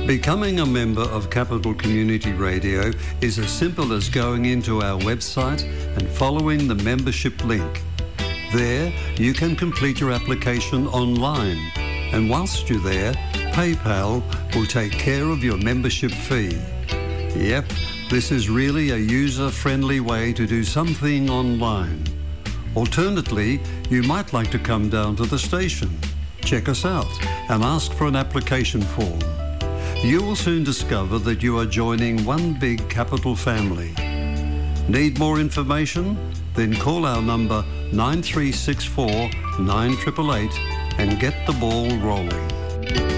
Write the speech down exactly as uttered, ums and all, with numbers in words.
Becoming a member of Capital Community Radio is as simple as going into our website and following the membership link. There, you can complete your application online, and whilst you're there, PayPal will take care of your membership fee. Yep, this is really a user-friendly way to do something online. Alternately, you might like to come down to the station, check us out, and ask for an application form. You will soon discover that you are joining one big Capital family. Need more information? Then call our number nine three six four, nine eight eight eight and get the ball rolling.